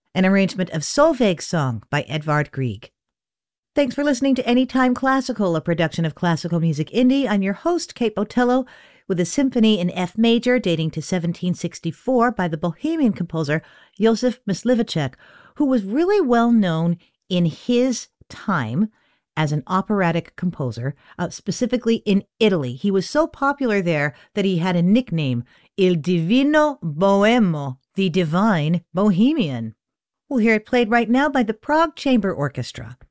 an arrangement of Solveig's Song by Edvard Grieg. Thanks for listening to Anytime Classical, a production of Classical Music Indie. I'm your host, Kate Botello, with a symphony in F major dating to 1764 by the Bohemian composer Josef Mysliveček, who was really well known in his time as an operatic composer, specifically in Italy. He was so popular there that he had a nickname, Il Divino Boemo, the Divine Bohemian. We'll hear it played right now by the Prague Chamber Orchestra.